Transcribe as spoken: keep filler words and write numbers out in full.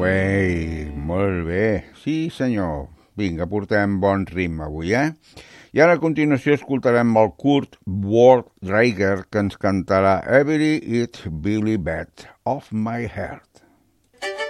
Ei, molt bé. Sí, senyor. Vinga, portem bon ritme avui, eh? I ara a continuació escoltarem el Kurt Ward Draeger que ens cantarà Every It Billy Bet of My Heart.